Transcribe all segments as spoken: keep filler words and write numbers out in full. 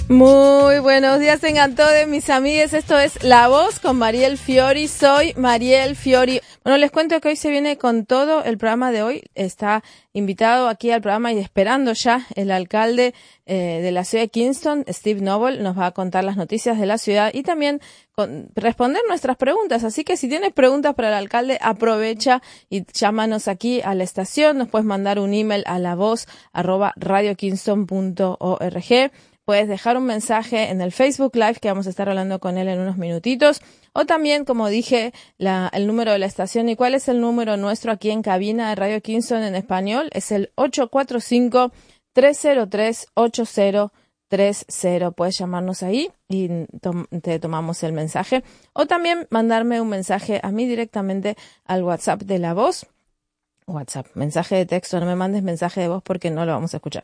Muy buenos días, tengan todos mis amigues. Esto es La Voz con Mariel Fiori. Soy Mariel Fiori. Bueno, les cuento que hoy se viene con todo el programa de hoy. Está invitado aquí al programa y esperando ya el alcalde eh, de la ciudad de Kingston, Steve Noble, nos va a contar las noticias de la ciudad y también con, responder nuestras preguntas. Así que si tienes preguntas para el alcalde, aprovecha y llámanos aquí a la estación. Nos puedes mandar un email a la voz arroba radio kingston punto org. Puedes dejar un mensaje en el Facebook Live que vamos a estar hablando con él en unos minutitos. O también, como dije, la, el número de la estación. ¿Y cuál es el número nuestro aquí en cabina de Radio Kingston en español? Es el ocho cuatro cinco, tres cero tres, ocho cero tres cero. Puedes llamarnos ahí y to- te tomamos el mensaje. O también mandarme un mensaje a mí directamente al WhatsApp de La Voz. WhatsApp, mensaje de texto, no me mandes mensaje de voz porque no lo vamos a escuchar.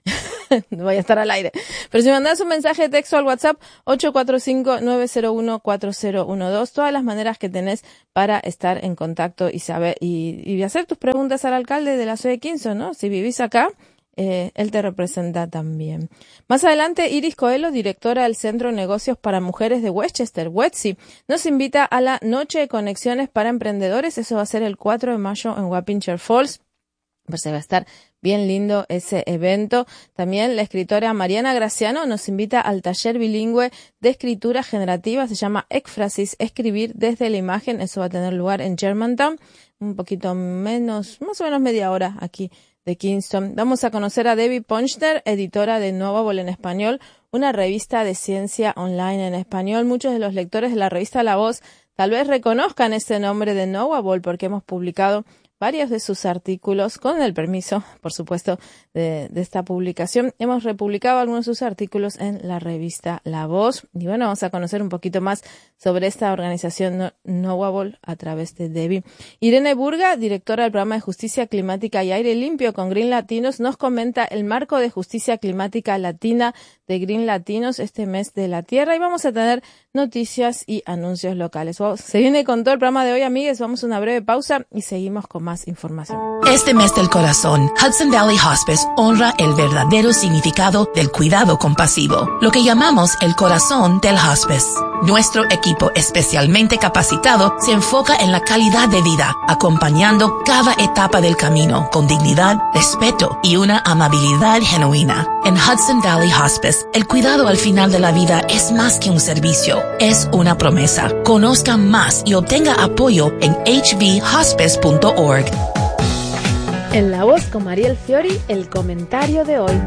No voy a estar al aire. Pero si mandas un mensaje de texto al WhatsApp, ocho cuatro cinco, nueve cero uno, cuatro cero uno dos, todas las maneras que tenés para estar en contacto y saber y, y hacer tus preguntas al alcalde de la ciudad de Kingston, ¿no? Si vivís acá, eh, él te representa también. Más adelante, Iris Coelho, directora del Centro de Negocios para Mujeres de Westchester, WETSI, nos invita a la Noche de Conexiones para Emprendedores. Eso va a ser el cuatro de mayo en Wappingers Falls. Pues se va a estar bien lindo ese evento. También la escritora Mariana Graciano nos invita al taller bilingüe de escritura generativa. Se llama Ekphrasis, escribir desde la imagen. Eso va a tener lugar en Germantown, un poquito menos, más o menos media hora aquí de Kingston. Vamos a conocer a Debbie Ponchner, editora de Knowable en español, una revista de ciencia online en español. Muchos de los lectores de la revista La Voz tal vez reconozcan este nombre de Knowable porque hemos publicado varios de sus artículos, con el permiso, por supuesto, de, de esta publicación. Hemos republicado algunos de sus artículos en la revista La Voz. Y bueno, vamos a conocer un poquito más sobre esta organización Knowable a través de Debbie. Irene Burga, directora del programa de Justicia Climática y Aire Limpio con Green Latinos, nos comenta el marco de justicia climática latina de Green Latinos este mes de la Tierra. Y vamos a tener noticias y anuncios locales. Wow, se viene con todo el programa de hoy, amigues. Vamos a una breve pausa y seguimos con más información. Este mes del corazón, Hudson Valley Hospice honra el verdadero significado del cuidado compasivo, lo que llamamos el corazón del hospice. Nuestro equipo especialmente capacitado se enfoca en la calidad de vida, acompañando cada etapa del camino con dignidad, respeto y una amabilidad genuina. En Hudson Valley Hospice, el cuidado al final de la vida es más que un servicio, es una promesa. Conozca más y obtenga apoyo en h v hospice punto org. En La Voz con Mariel Fiori, el comentario de hoy.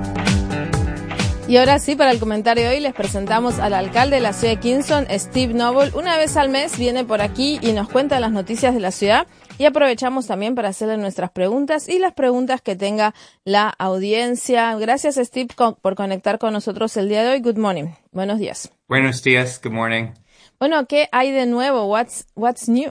Y ahora sí, para el comentario de hoy les presentamos al alcalde de la ciudad de Kingston, Steve Noble. Una vez al mes viene por aquí y nos cuenta las noticias de la ciudad y aprovechamos también para hacerle nuestras preguntas y las preguntas que tenga la audiencia. Gracias, Steve, por conectar con nosotros el día de hoy. Good morning. Buenos días. Buenos días. Good morning. Bueno, ¿qué hay de nuevo? What's, what's new?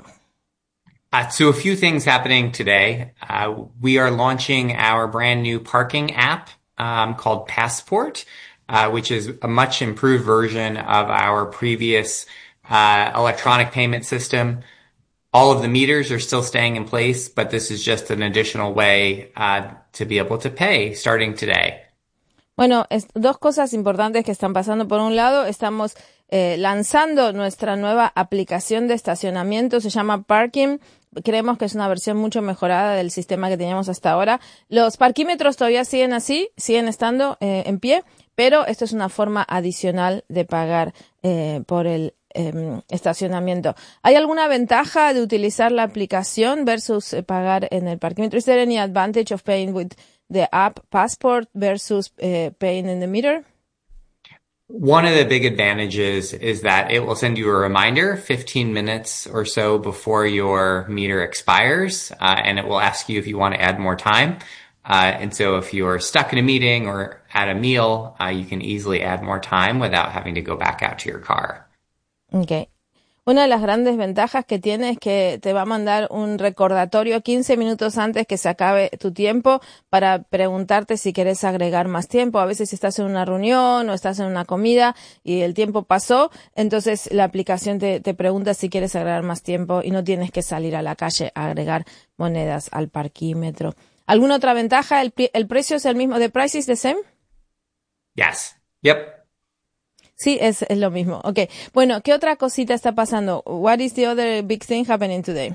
Uh, so a few things happening today. Uh, we are launching our brand new parking app um, called Passport, uh, which is a much improved version of our previous uh, electronic payment system. All of the meters are still staying in place, but this is just an additional way uh, to be able to pay starting today. Bueno, es, dos cosas importantes que están pasando. Por un lado, estamos eh, lanzando nuestra nueva aplicación de estacionamiento, se llama Parking. Creemos que es una versión mucho mejorada del sistema que teníamos hasta ahora. Los parquímetros todavía siguen así, siguen estando eh, en pie, pero esto es una forma adicional de pagar eh, por el eh, estacionamiento. ¿Hay alguna ventaja de utilizar la aplicación versus eh, pagar en el parquímetro? ¿Is there any advantage of paying with the app Passport versus uh, paying in the meter? One of the big advantages is that it will send you a reminder fifteen minutes or so before your meter expires, uh, and it will ask you if you want to add more time. Uh, and so if you're stuck in a meeting or at a meal, uh, you can easily add more time without having to go back out to your car. Okay. Una de las grandes ventajas que tiene es que te va a mandar un recordatorio quince minutos antes que se acabe tu tiempo para preguntarte si querés agregar más tiempo. A veces si estás en una reunión o estás en una comida y el tiempo pasó, entonces la aplicación te, te pregunta si quieres agregar más tiempo y no tienes que salir a la calle a agregar monedas al parquímetro. ¿Alguna otra ventaja? ¿El, el precio es el mismo? ¿The price is the same? Yes. Yep. Sí, es, es lo mismo. Okay. Bueno, ¿qué otra cosita está pasando? What is the other big thing happening today?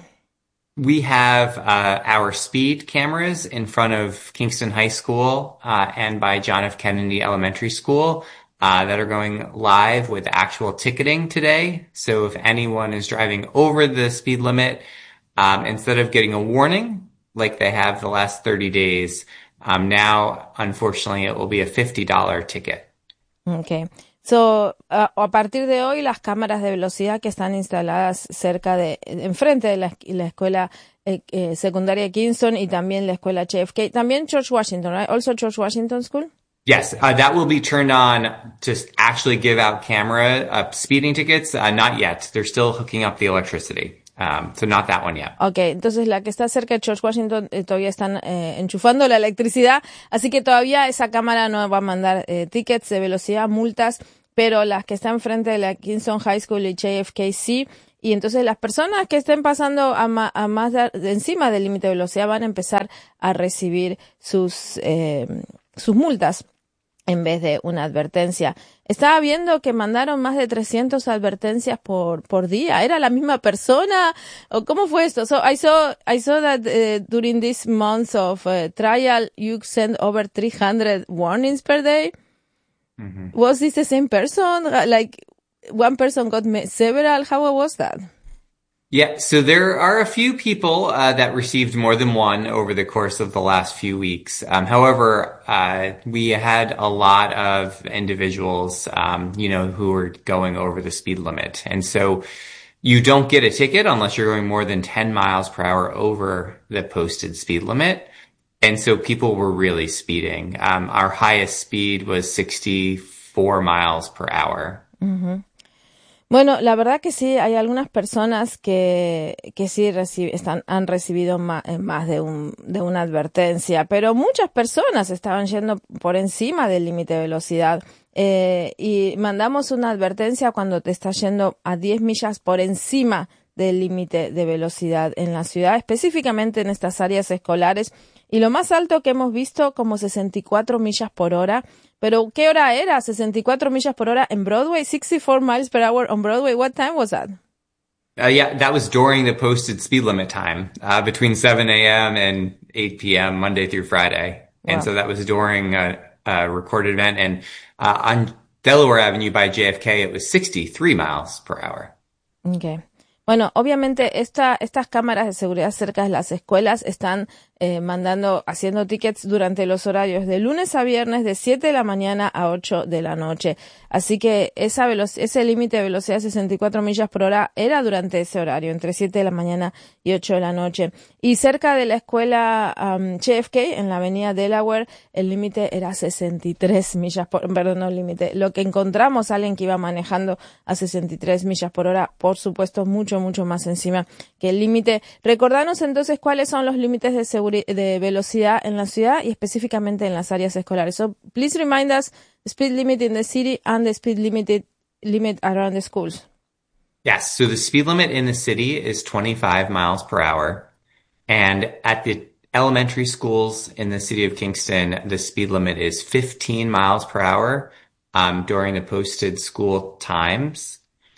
We have uh, our speed cameras in front of Kingston High School uh, and by John F. Kennedy Elementary School uh, that are going live with actual ticketing today. So if anyone is driving over the speed limit, um, instead of getting a warning like they have the last thirty days, um, now, unfortunately, it will be a fifty dollars ticket. Okay. So, uh, a partir de hoy, las cámaras de velocidad que están instaladas cerca de, enfrente de la, la escuela eh, eh, secundaria Kingston y también la escuela J F K, también George Washington, right? Also George Washington School? Yes, uh, that will be turned on to actually give out camera uh, speeding tickets. Uh, not yet. They're still hooking up the electricity. Um, so not that one yet. Okay, entonces la que está cerca de George Washington eh, todavía están eh, enchufando la electricidad, así que todavía esa cámara no va a mandar eh, tickets de velocidad, multas, pero las que están frente de la Kingston High School y J F K sí, y entonces las personas que estén pasando a, ma, a más de, de encima del límite de velocidad van a empezar a recibir sus eh, sus multas en vez de una advertencia. Estaba viendo que mandaron más de trescientas advertencias por por día. ¿Era la misma persona? ¿O cómo fue esto? So I saw I saw that uh, during this month of uh, trial you sent over three hundred warnings per day. Mm-hmm. Was this the same person? Like one person got several? How was that? Yeah, so there are a few people uh, that received more than one over the course of the last few weeks. Um, however, uh, we had a lot of individuals, um, you know, who were going over the speed limit. And so you don't get a ticket unless you're going more than ten miles per hour over the posted speed limit. And so people were really speeding. Um, our highest speed was sixty-four miles per hour. Mm-hmm. Bueno, la verdad que sí, hay algunas personas que, que sí recibe, están, han recibido más, más de, un, de una advertencia, pero muchas personas estaban yendo por encima del límite de velocidad. Eh, y mandamos una advertencia cuando te estás yendo a diez millas por encima del límite de velocidad en la ciudad, específicamente en estas áreas escolares. Y lo más alto que hemos visto, como sesenta y cuatro millas por hora. Pero, ¿qué hora era? sesenta y cuatro millas por hora en Broadway, sixty-four miles per hour on Broadway. What time was that? Uh, yeah, that was during the posted speed limit time, uh, between seven a.m. and eight p.m. Monday through Friday. Wow. And so that was during a, a recorded event. And uh, on Delaware Avenue by J F K, it was sixty-three miles per hour. Okay. Bueno, obviamente esta, estas cámaras de seguridad cerca de las escuelas están eh, mandando, haciendo tickets durante los horarios de lunes a viernes de siete de la mañana a ocho de la noche. Así que esa veloc- ese límite de velocidad de sesenta y cuatro millas por hora era durante ese horario, entre siete de la mañana y ocho de la noche. Y cerca de la escuela um, J F K, en la avenida Delaware, el límite era sesenta y tres millas por hora, perdón, no el límite. Lo que encontramos, alguien que iba manejando a sesenta y tres millas por hora, por supuesto, mucho, mucho más encima que el límite. Recordanos entonces cuáles son los límites de seguridad de velocidad en la ciudad y específicamente en las áreas escolares. So please remind us the speed limit in the city and the speed limit limit around the schools. Yes, so the speed limit in the city is twenty-five miles per hour. And at the elementary schools in the city of Kingston, the speed limit is fifteen miles per hour um, during the posted school times.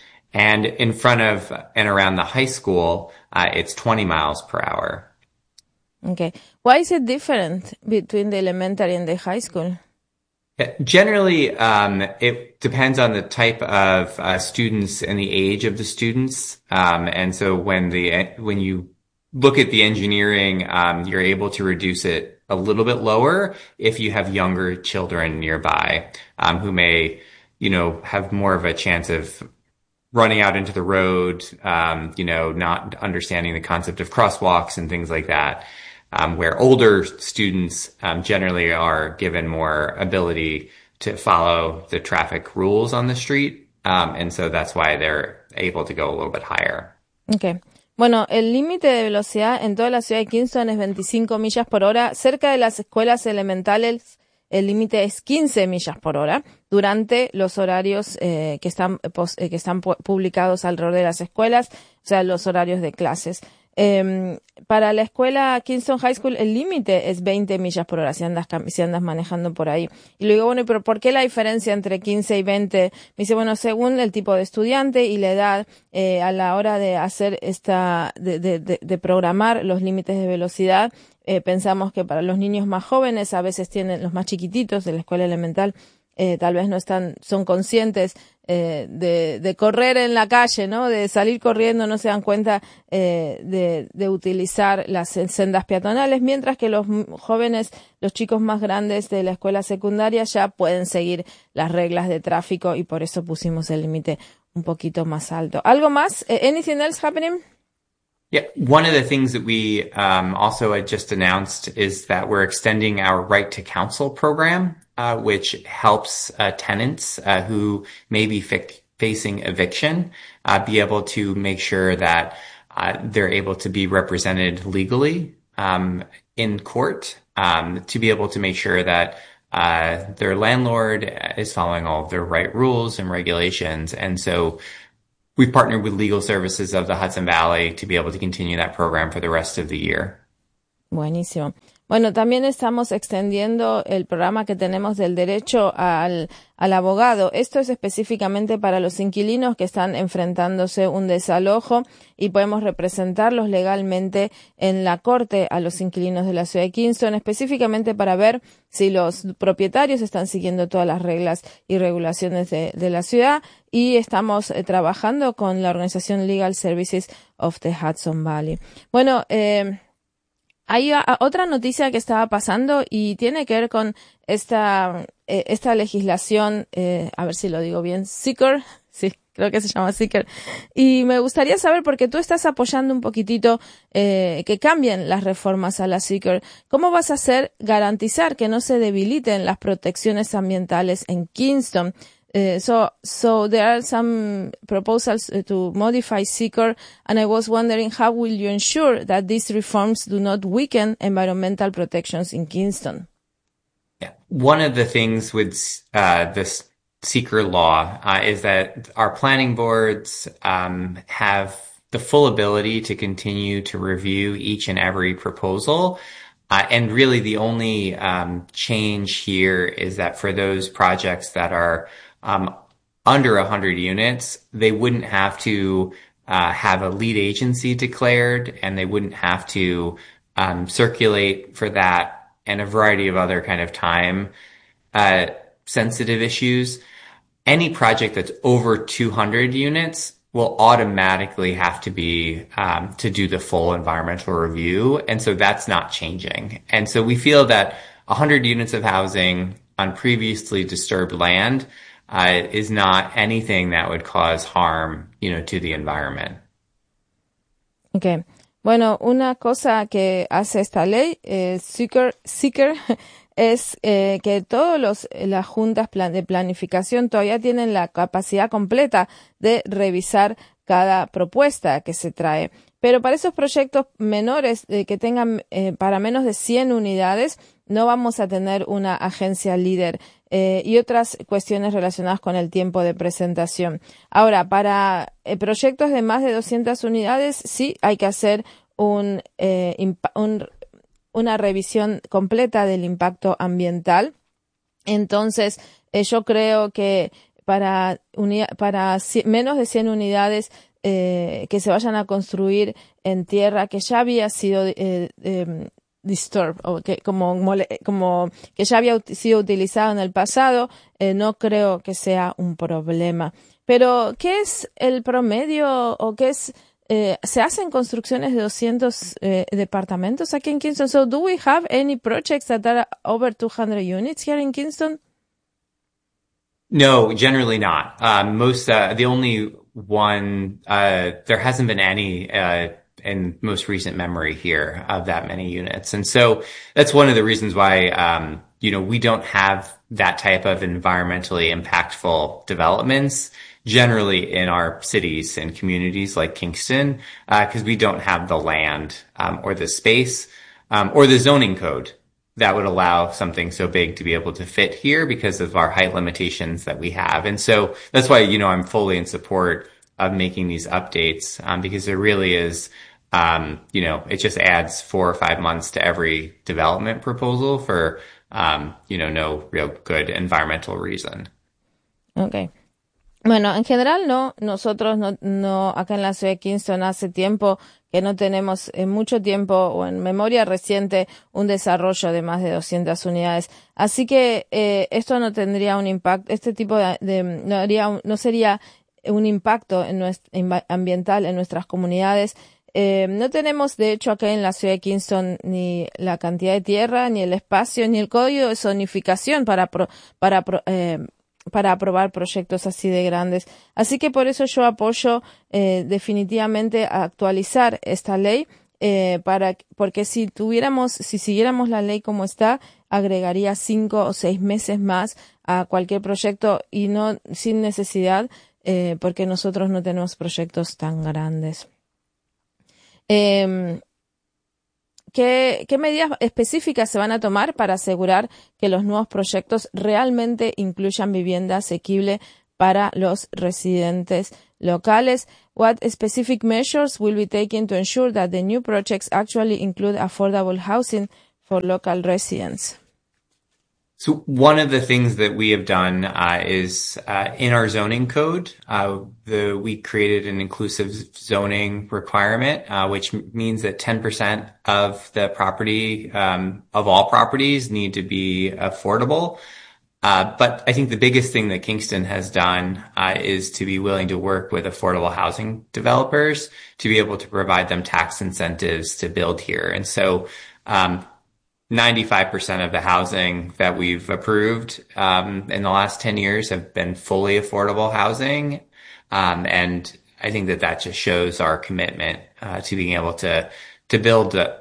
And in front of and around the high school, uh, it's twenty miles per hour. Okay. Why is it different between the elementary and the high school? Generally, um, it depends on the type of uh, students and the age of the students. Um, and so when the when you look at the engineering, um, you're able to reduce it a little bit lower if you have younger children nearby, um, who may, you know, have more of a chance of running out into the road, um, you know, not understanding the concept of crosswalks and things like that. Um, where older students um, generally are given more ability to follow the traffic rules on the street. Um, and so that's why they're able to go a little bit higher. Okay. Bueno, el límite de velocidad en toda la ciudad de Kingston es veinticinco millas por hora. Cerca de las escuelas elementales, el límite es quince millas por hora durante los horarios eh, que están, pos, eh, que están pu- publicados alrededor de las escuelas, o sea, los horarios de clases. Eh, para la escuela Kingston High School el límite es veinte millas por hora si andas, si andas manejando por ahí. Y le digo, bueno, ¿pero por qué la diferencia entre quince y veinte? Me dice, bueno, según el tipo de estudiante y la edad, eh, a la hora de hacer esta, de, de, de, de programar los límites de velocidad, eh, pensamos que para los niños más jóvenes, a veces tienen los más chiquititos de la escuela elemental, Eh, tal vez no están, son conscientes eh, de, de correr en la calle, ¿no? De salir corriendo, no se dan cuenta eh, de, de utilizar las sendas peatonales, mientras que los jóvenes, los chicos más grandes de la escuela secundaria ya pueden seguir las reglas de tráfico y por eso pusimos el límite un poquito más alto. ¿Algo más? Uh, anything else happening? Yeah, one of the things that we um, also had just announced is that we're extending our Right to Counsel program, uh, which helps uh, tenants uh, who may be fi- facing eviction uh, be able to make sure that uh, they're able to be represented legally um, in court, um, to be able to make sure that uh, their landlord is following all of their right rules and regulations. And so we've partnered with Legal Services of the Hudson Valley to be able to continue that program for the rest of the year. Buenísimo. Bueno, también estamos extendiendo el programa que tenemos del derecho al, al abogado. Esto es específicamente para los inquilinos que están enfrentándose un desalojo y podemos representarlos legalmente en la corte a los inquilinos de la ciudad de Kingston, específicamente para ver si los propietarios están siguiendo todas las reglas y regulaciones de, de la ciudad. Y estamos eh, trabajando con la organización Legal Services of the Hudson Valley. Bueno, eh, hay a, otra noticia que estaba pasando y tiene que ver con esta eh, esta legislación, eh, a ver si lo digo bien, Seeker, sí, creo que se llama Seeker. Y me gustaría saber, porque tú estás apoyando un poquitito eh, que cambien las reformas a la Seeker, ¿cómo vas a hacer garantizar que no se debiliten las protecciones ambientales en Kingston? Uh, so, so there are some proposals uh, to modify Seeker, and I was wondering how will you ensure that these reforms do not weaken environmental protections in Kingston? Yeah. One of the things with uh, this Seeker law uh, is that our planning boards um, have the full ability to continue to review each and every proposal. Uh, and really the only um, change here is that for those projects that are Um, under one hundred units, they wouldn't have to uh, have a lead agency declared, and they wouldn't have to um, circulate for that and a variety of other kind of time uh, sensitive issues. Any project that's over two hundred units will automatically have to be um, to do the full environmental review, and so that's not changing. And so we feel that one hundred units of housing on previously disturbed land Uh, is not anything that would cause harm, you know, to the environment. Okay. Bueno, una cosa que hace esta ley, eh, Seeker, Seeker es eh, que todos los las juntas plan, de planificación todavía tienen la capacidad completa de revisar cada propuesta que se trae. Pero para esos proyectos menores eh, que tengan eh, para menos de cien unidades, no vamos a tener una agencia líder eh, y otras cuestiones relacionadas con el tiempo de presentación. Ahora, para eh, proyectos de más de doscientas unidades, sí hay que hacer un, eh, un, una revisión completa del impacto ambiental. Entonces, eh, yo creo que para, uni- para c- menos de cien unidades eh, que se vayan a construir en tierra que ya había sido eh, eh, disturbed, o que como, como que ya había sido utilizado en el pasado, eh, no creo que sea un problema. Pero, ¿qué es el promedio o qué es, eh, se hacen construcciones de doscientos eh, departamentos aquí en Kingston? So, do we have any projects that are over two hundred units here in Kingston? No, generally not. Um, most, uh, the only one, uh, there hasn't been any, uh, in most recent memory here of that many units. And so that's one of the reasons why, um, you know, we don't have that type of environmentally impactful developments generally in our cities and communities like Kingston, uh, cause we don't have the land, um, or the space, um, or the zoning code that would allow something so big to be able to fit here because of our height limitations that we have. And so that's why, you know, I'm fully in support of making these updates, um, because there really is um, you know, it just adds four or five months to every development proposal for, um, you know, no real good environmental reason. Okay. Bueno, en general no, nosotros no, no, acá en la ciudad de Kingston hace tiempo que no tenemos en mucho tiempo o en memoria reciente un desarrollo de más de doscientas unidades. Así que eh, esto no tendría un impacto, este tipo de, de no, haría un, no sería un impacto en nuestra, ambiental en nuestras comunidades. Eh, no tenemos, de hecho, acá en la ciudad de Kingston ni la cantidad de tierra, ni el espacio, ni el código de zonificación para, pro, para pro, eh, para aprobar proyectos así de grandes. Así que por eso yo apoyo eh, definitivamente a actualizar esta ley, eh, para, porque si tuviéramos, si siguiéramos la ley como está, agregaría cinco o seis meses más a cualquier proyecto y no sin necesidad, eh, porque nosotros no tenemos proyectos tan grandes. Eh, ¿Qué, ¿Qué medidas específicas se van a tomar para asegurar que los nuevos proyectos realmente incluyan vivienda asequible para los residentes locales? What specific measures will be taken to ensure that the new projects actually include affordable housing for local residents? So one of the things that we have done uh, is uh, in our zoning code, uh, the, we created an inclusive zoning requirement, uh, which means that ten percent of the property, um, of all properties need to be affordable. Uh, but I think the biggest thing that Kingston has done uh, is to be willing to work with affordable housing developers to be able to provide them tax incentives to build here. And so, um, ninety-five percent of the housing that we've approved um, in the last ten years have been fully affordable housing. Um, and I think that that just shows our commitment uh, to being able to to build uh,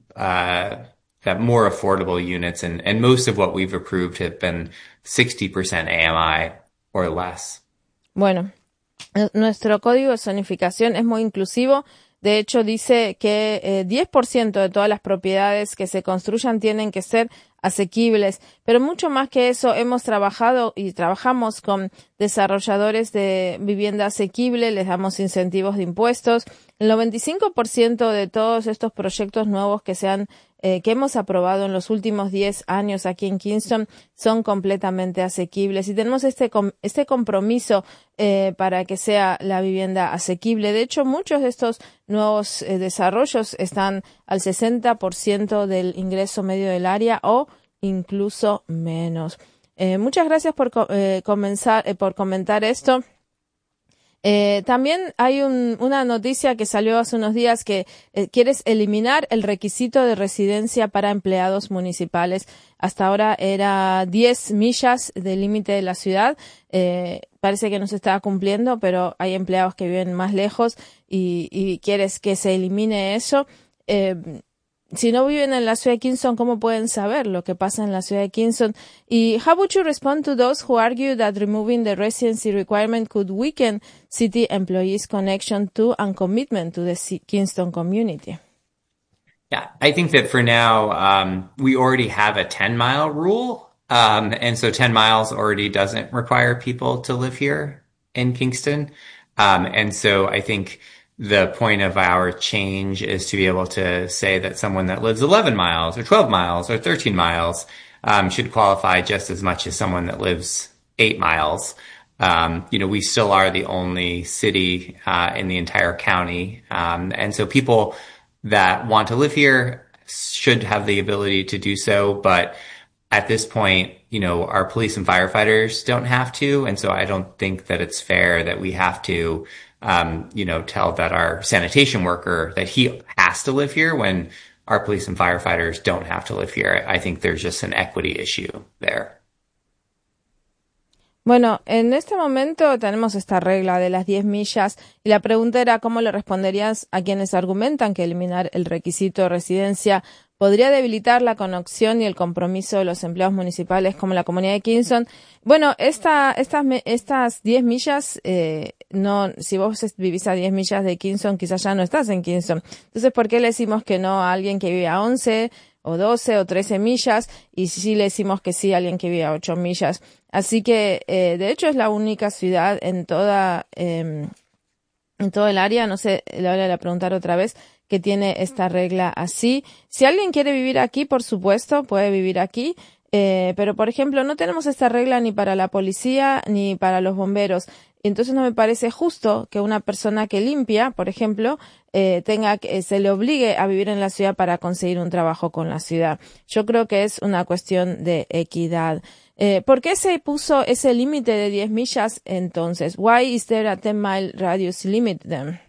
that more affordable units. And, and most of what we've approved have been sixty percent A M I or less. Bueno, nuestro código de zonificación es muy inclusivo. De hecho, dice que eh, diez por ciento de todas las propiedades que se construyan tienen que ser asequibles, pero mucho más que eso, hemos trabajado y trabajamos con desarrolladores de vivienda asequible, les damos incentivos de impuestos. El noventa y cinco por ciento de todos estos proyectos nuevos que se han eh, que hemos aprobado en los últimos diez años aquí en Kingston son completamente asequibles y tenemos este com- este compromiso eh, para que sea la vivienda asequible. De hecho, muchos de estos nuevos eh, desarrollos están al sesenta por ciento del ingreso medio del área o incluso menos. Eh, muchas gracias por eh, comenzar, eh, por comentar esto. Eh, también hay un, una noticia que salió hace unos días que eh, quieres eliminar el requisito de residencia para empleados municipales. Hasta ahora era diez millas del límite de la ciudad. Eh, parece que no se estaba cumpliendo, pero hay empleados que viven más lejos y, y quieres que se elimine eso. Eh, Si no viven en la ciudad de Kingston, ¿cómo pueden saber lo que pasa en la ciudad de Kingston? Y how would you respond to those who argue that removing the residency requirement could weaken city employees' connection to and commitment to the Kingston community? Yeah, I think that for now, um, we already have a ten mile rule. Um, and so ten miles already doesn't require people to live here in Kingston. Um, and so I think the point of our change is to be able to say that someone that lives eleven miles or twelve miles or thirteen miles um, should qualify just as much as someone that lives eight miles. Um, you know, we still are the only city uh, in the entire county. Um, and so people that want to live here should have the ability to do so. But at this point, you know, our police and firefighters don't have to. And so I don't think that it's fair that we have to Um, you know, tell that our sanitation worker that he has to live here when our police and firefighters don't have to live here. I think there's just an equity issue there. Bueno, en este momento tenemos esta regla de las diez millas y la pregunta era cómo le responderías a quienes argumentan que eliminar el requisito de residencia podría debilitar la conexión y el compromiso de los empleados municipales como la comunidad de Kingston. Bueno, esta, estas, estas diez millas, eh, no, si vos vivís a diez millas de Kingston, quizás ya no estás en Kingston. Entonces, ¿por qué le decimos que no a alguien que vive a once o doce o trece millas y sí le decimos que sí a alguien que vive a ocho millas? Así que, eh, de hecho, es la única ciudad en toda, eh, en todo el área, no sé, le voy a preguntar otra vez, que tiene esta regla así. Si alguien quiere vivir aquí, por supuesto, puede vivir aquí. Eh, pero, por ejemplo, no tenemos esta regla ni para la policía ni para los bomberos. Entonces no me parece justo que una persona que limpia, por ejemplo, eh, tenga que, se le obligue a vivir en la ciudad para conseguir un trabajo con la ciudad. Yo creo que es una cuestión de equidad. Eh, ¿Por qué se puso ese límite de diez millas entonces? Why is there a ten mile radius limit then?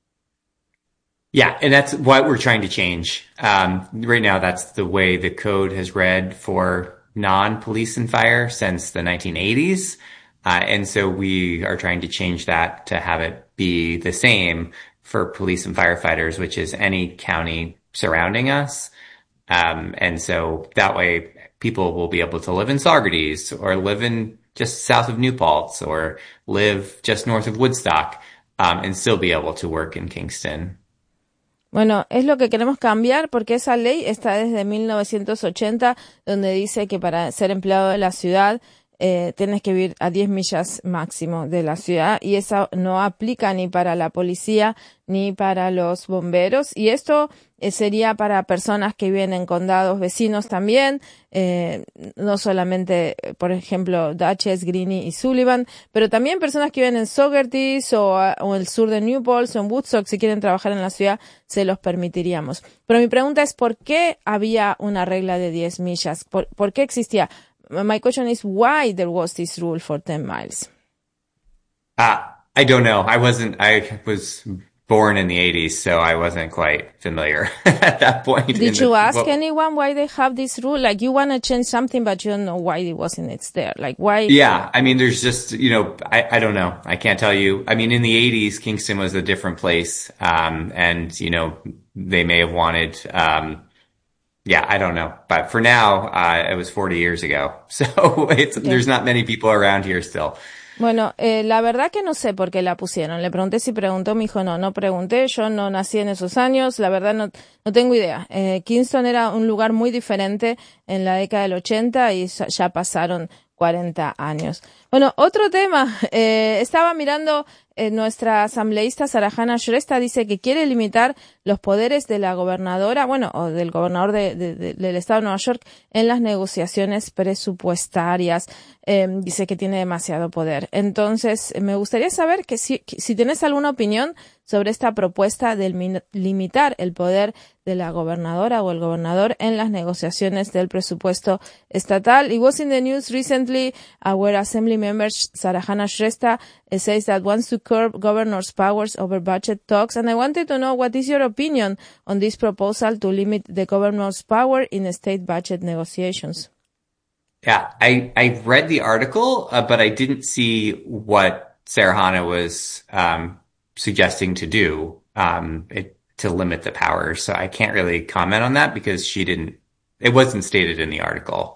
Yeah, and that's what we're trying to change. Um, right now, that's the way the code has read for non-police and fire since the nineteen eighties. Uh, and so we are trying to change that to have it be the same for police and firefighters, which is any county surrounding us. Um, and so that way people will be able to live in Saugerties or live in just south of New Paltz or live just north of Woodstock, um, and still be able to work in Kingston. Bueno, es lo que queremos cambiar porque esa ley está desde mil novecientos ochenta, donde dice que para ser empleado de la ciudad eh, tienes que vivir a diez millas máximo de la ciudad, y eso no aplica ni para la policía ni para los bomberos, y esto eh, sería para personas que viven en condados vecinos también, eh, no solamente, por ejemplo, Dutchess, Greene y Sullivan, pero también personas que viven en Saugerties o, o el sur de New Paltz o en Woodstock. Si quieren trabajar en la ciudad, se los permitiríamos. Pero mi pregunta es, ¿por qué había una regla de diez millas? ¿Por, por qué existía? My question is why there was this rule for ten miles. Uh, I don't know. I wasn't, I was born in the eighties, so I wasn't quite familiar at that point. Did you the, ask well, anyone why they have this rule? Like, you want to change something, but you don't know why it wasn't, it's there. Like, why? Yeah. I mean, there's just, you know, I, I don't know. I can't tell you. I mean, in the eighties, Kingston was a different place. Um, and, you know, they may have wanted, um, yeah, I don't know. But for now, uh, it was forty years ago. So it's, okay. There's not many people around here still. Bueno, eh, la verdad que no sé por qué la pusieron. Le pregunté si preguntó, me dijo no, no pregunté, yo no nací en esos años, la verdad no, no tengo idea. Eh, Kingston era un lugar muy diferente en la década del ochenta y ya pasaron cuarenta años. Bueno, otro tema, eh, estaba mirando eh, nuestra asambleísta Sarahana Shrestha, dice que quiere limitar los poderes de la gobernadora, bueno, o del gobernador de, de, de, del estado de Nueva York en las negociaciones presupuestarias. Eh, dice que tiene demasiado poder. Entonces, me gustaría saber que si, que, si tienes alguna opinión sobre esta propuesta de mi, limitar el poder de la gobernadora o el gobernador en las negociaciones del presupuesto estatal. It was in the news recently uh, where Assembly member Sarahana Shrestha uh, says that wants to curb governor's powers over budget talks, and I wanted to know what is your opinion on this proposal to limit the governor's power in state budget negotiations. Yeah, I, I read the article, uh, but I didn't see what Sarahana was um, suggesting to do um, it, to limit the powers. So I can't really comment on that because she didn't, it wasn't stated in the article.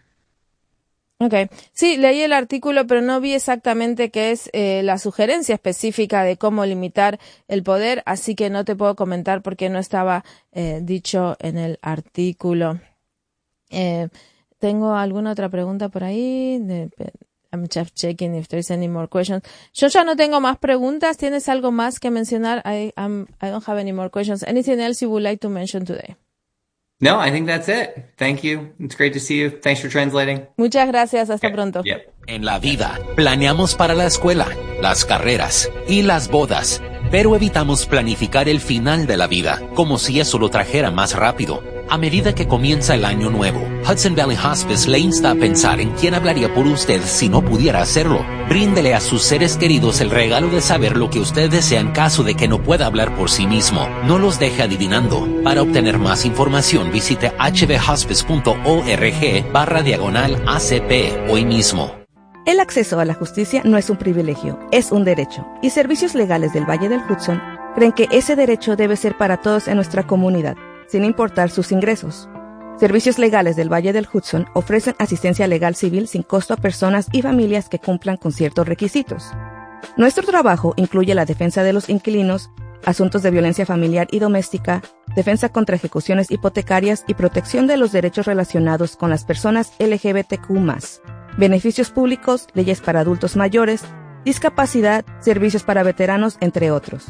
Okay. Sí, leí el artículo, pero no vi exactamente qué es eh, la sugerencia específica de cómo limitar el poder, así que no te puedo comentar porque no estaba eh, dicho en el artículo. Eh, ¿Tengo alguna otra pregunta por ahí? I'm just checking if there's any more questions. Yo ya no tengo más preguntas. ¿Tienes algo más que mencionar? I, I'm, I don't have any more questions. Anything else you would like to mention today? No, I think that's it. Thank you. It's great to see you. Thanks for translating. Muchas gracias. Hasta okay. pronto. Yep. En la vida, planeamos para la escuela, las carreras y las bodas, pero evitamos planificar el final de la vida, como si eso lo trajera más rápido. A medida que comienza el año nuevo, Hudson Valley Hospice le insta a pensar en quién hablaría por usted si no pudiera hacerlo. Bríndele a sus seres queridos el regalo de saber lo que usted desea en caso de que no pueda hablar por sí mismo. No los deje adivinando. Para obtener más información, visite hvhospice.org barra diagonal ACP hoy mismo. El acceso a la justicia no es un privilegio, es un derecho. Y Servicios Legales del Valle del Hudson creen que ese derecho debe ser para todos en nuestra comunidad, sin importar sus ingresos. Servicios Legales del Valle del Hudson ofrecen asistencia legal civil sin costo a personas y familias que cumplan con ciertos requisitos. Nuestro trabajo incluye la defensa de los inquilinos, asuntos de violencia familiar y doméstica, defensa contra ejecuciones hipotecarias y protección de los derechos relacionados con las personas L G B T Q más, beneficios públicos, leyes para adultos mayores, discapacidad, servicios para veteranos, entre otros.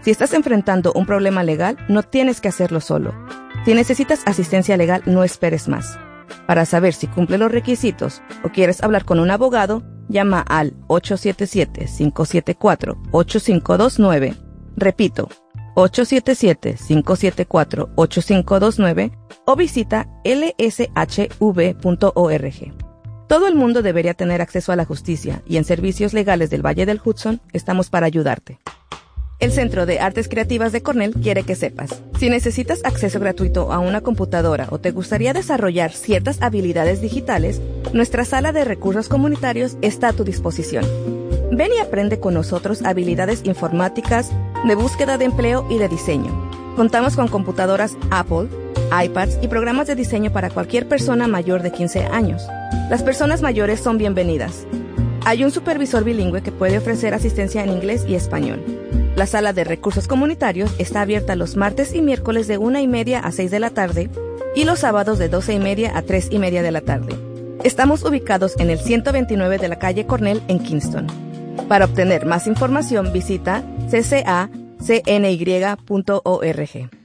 Si estás enfrentando un problema legal, no tienes que hacerlo solo. Si necesitas asistencia legal, no esperes más. Para saber si cumple los requisitos o quieres hablar con un abogado, llama al ocho siete siete, cinco siete cuatro, ocho cinco dos nueve. Repito, ocho siete siete, cinco siete cuatro, ocho cinco dos nueve o visita l s h v punto org. Todo el mundo debería tener acceso a la justicia y en Servicios Legales del Valle del Hudson estamos para ayudarte. El Centro de Artes Creativas de Cornell quiere que sepas, si necesitas acceso gratuito a una computadora o te gustaría desarrollar ciertas habilidades digitales, nuestra sala de recursos comunitarios está a tu disposición. Ven y aprende con nosotros habilidades informáticas, de búsqueda de empleo y de diseño. Contamos con computadoras Apple, iPads y programas de diseño para cualquier persona mayor de quince años. Las personas mayores son bienvenidas. Hay un supervisor bilingüe que puede ofrecer asistencia en inglés y español. La sala de recursos comunitarios está abierta los martes y miércoles de una y media a seis de la tarde y los sábados de doce y media a tres y media de la tarde. Estamos ubicados en el ciento veintinueve de la calle Cornell en Kingston. Para obtener más información visita c c a c n y punto org.